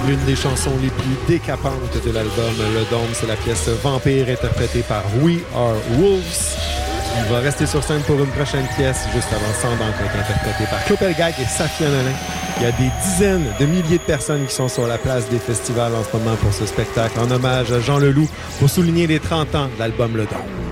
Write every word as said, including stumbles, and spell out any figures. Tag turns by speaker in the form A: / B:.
A: l'une des chansons les plus décapantes de l'album Le Dôme. C'est la pièce Vampire interprétée par We Are Wolves. Il va rester sur scène pour une prochaine pièce juste avant Sandan, qui est interprétée par Claude Pelgag et Safia Nolin. Il y a des dizaines de milliers de personnes qui sont sur la place des festivals en ce moment pour ce spectacle en hommage à Jean Leloup pour souligner les trente ans de l'album Le Dôme.